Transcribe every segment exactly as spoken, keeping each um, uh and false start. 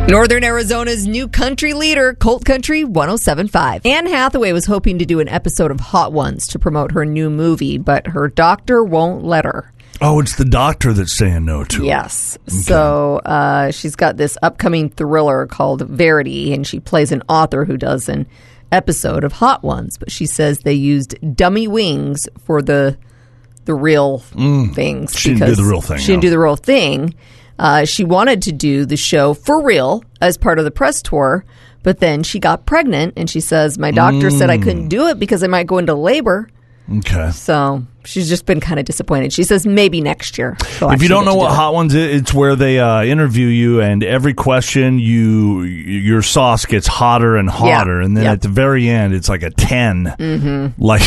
Northern Arizona's new country leader, Colt Country one oh seven point five. Anne Hathaway was hoping to do an episode of Hot Ones to promote her new movie, but her doctor won't let her. Oh, it's the doctor that's saying no to her. Yes. Okay. So uh, she's got this upcoming thriller called Verity, and she plays an author who does an episode of Hot Ones. But she says they used dummy wings for the the real mm. things. She didn't do the real thing. She didn't no. do the real thing. Uh, she wanted to do the show for real as part of the press tour, but then she got pregnant, and she says, my doctor mm. said I couldn't do it because I might go into labor. Okay. So she's just been kind of disappointed. She says maybe next year. If you don't know what Hot Ones is, it's where they uh, interview you, and every question, you your sauce gets hotter and hotter, yeah. and then yep. at the very end, it's like a ten. Mm-hmm. Like,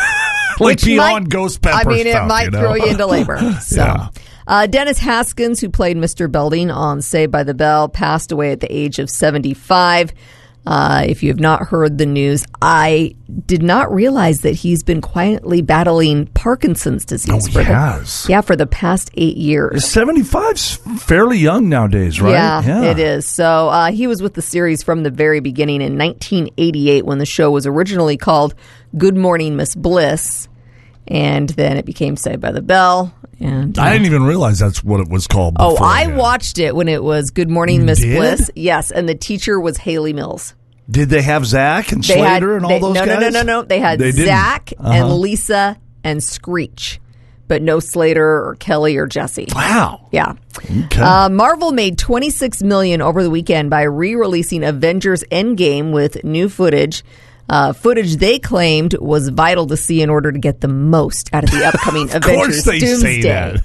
like beyond might, ghost pepper I mean, stuff, it might you know? throw you into labor. So. Yeah. Uh, Dennis Haskins, who played Mister Belding on Saved by the Bell, passed away at the age of seventy-five. Uh, if you have not heard the news, I did not realize that he's been quietly battling Parkinson's disease. Oh, for he has? The, yeah, for the past eight years. seventy-five's fairly young nowadays, right? Yeah, yeah. it is. So uh, he was with the series from the very beginning in nineteen eighty-eight when the show was originally called Good Morning, Miss Bliss. And then it became Saved by the Bell. And uh, I didn't even realize that's what it was called Oh, I watched it when it was Good Morning, Miss did? Bliss. Yes, and the teacher was Haley Mills. Did they have Zach and They Slater had, and all they, those no, guys? No, no, no, no. They had they Zach uh-huh. and Lisa and Screech, but no Slater or Kelly or Jesse. Wow. Yeah. Okay. Uh, Marvel made twenty-six million dollars over the weekend by re-releasing Avengers Endgame with new footage. Uh, footage they claimed was vital to see in order to get the most out of the upcoming of Avengers course they Doomsday. Say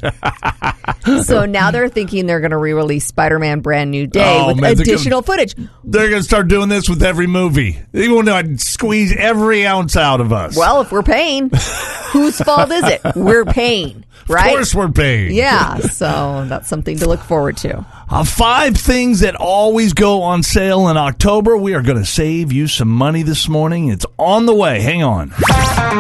that. So now they're thinking they're going to re-release Spider-Man Brand New Day oh, with man, additional they're gonna, footage. They're going to start doing this with every movie. They want to squeeze every ounce out of us. Well, if we're paying, whose fault is it? We're paying, right? Of course we're paying. Yeah, so that's something to look forward to. Uh, five things that always go on sale in October. We are going to save you some money this morning. It's on the way. Hang on.